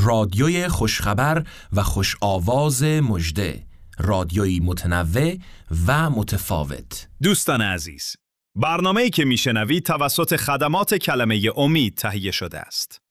رادیوی خوشخبر و خوش آواز مژده، رادیویی متنوع و متفاوت. دوستان عزیز، برنامه‌ای که میشنوید توسط خدمات کلمه امید تهیه شده است.